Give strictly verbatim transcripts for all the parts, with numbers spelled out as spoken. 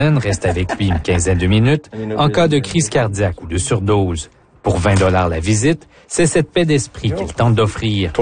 reste avec lui une quinzaine de minutes en cas de crise cardiaque ou de surdose. Pour vingt dollars la visite, c'est cette paix d'esprit qu'il tente d'offrir.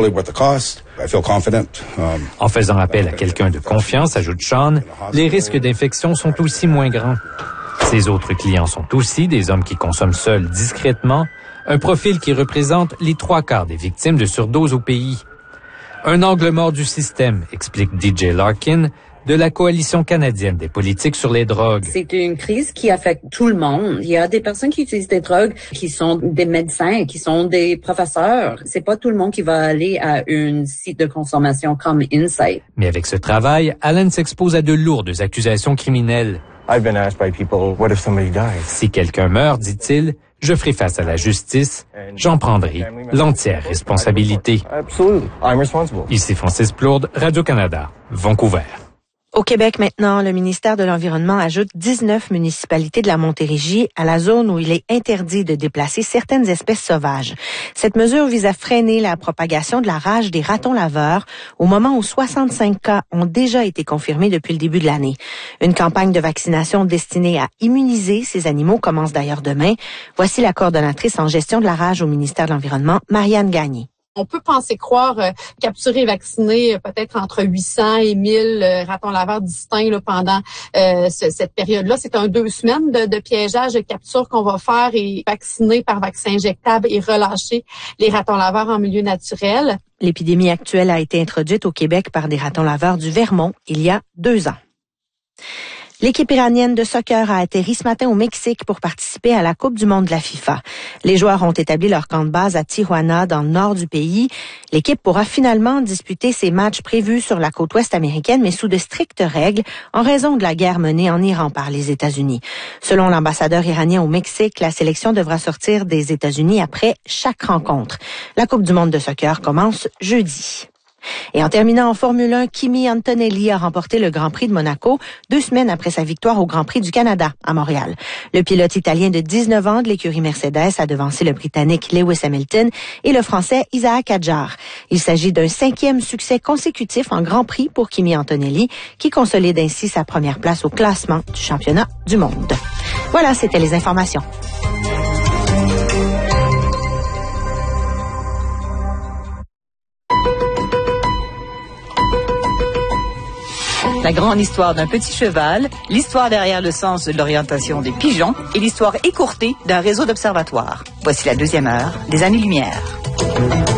En faisant appel à quelqu'un de confiance, ajoute Sean, les risques d'infection sont aussi moins grands. Ses autres clients sont aussi des hommes qui consomment seuls discrètement, un profil qui représente les trois quarts des victimes de surdose au pays. Un angle mort du système, explique D J Larkin, de la Coalition canadienne des politiques sur les drogues. C'est une crise qui affecte tout le monde. Il y a des personnes qui utilisent des drogues, qui sont des médecins, qui sont des professeurs. C'est pas tout le monde qui va aller à un site de consommation comme Insight. Mais avec ce travail, Alan s'expose à de lourdes accusations criminelles. I've been asked by people, what if somebody dies? Si quelqu'un meurt, dit-il, je ferai face à la justice. J'en prendrai l'entière responsabilité. Absolutely. I'm responsible. Ici Francis Plourde, Radio-Canada, Vancouver. Au Québec maintenant, le ministère de l'Environnement ajoute dix-neuf municipalités de la Montérégie à la zone où il est interdit de déplacer certaines espèces sauvages. Cette mesure vise à freiner la propagation de la rage des ratons laveurs au moment où soixante-cinq cas ont déjà été confirmés depuis le début de l'année. Une campagne de vaccination destinée à immuniser ces animaux commence d'ailleurs demain. Voici la coordonnatrice en gestion de la rage au ministère de l'Environnement, Marianne Gagné. On peut penser croire euh, capturer et vacciner euh, peut-être entre huit cents et mille euh, ratons laveurs distincts là, pendant euh, ce, cette période-là. C'est un deux semaines de, de piégeage, de capture qu'on va faire et vacciner par vaccin injectable et relâcher les ratons laveurs en milieu naturel. L'épidémie actuelle a été introduite au Québec par des ratons laveurs du Vermont il y a deux ans. L'équipe iranienne de soccer a atterri ce matin au Mexique pour participer à la Coupe du monde de la FIFA. Les joueurs ont établi leur camp de base à Tijuana, dans le nord du pays. L'équipe pourra finalement disputer ses matchs prévus sur la côte ouest américaine, mais sous de strictes règles, en raison de la guerre menée en Iran par les États-Unis. Selon l'ambassadeur iranien au Mexique, la sélection devra sortir des États-Unis après chaque rencontre. La Coupe du monde de soccer commence jeudi. Et en terminant en Formule un, Kimi Antonelli a remporté le Grand Prix de Monaco deux semaines après sa victoire au Grand Prix du Canada à Montréal. Le pilote italien de dix-neuf ans de l'écurie Mercedes a devancé le Britannique Lewis Hamilton et le Français Isaac Hadjar. Il s'agit d'un cinquième succès consécutif en Grand Prix pour Kimi Antonelli, qui consolide ainsi sa première place au classement du championnat du monde. Voilà, c'était les informations. La grande histoire d'un petit cheval, l'histoire derrière le sens de l'orientation des pigeons et l'histoire écourtée d'un réseau d'observatoires. Voici la deuxième heure des Années-Lumière.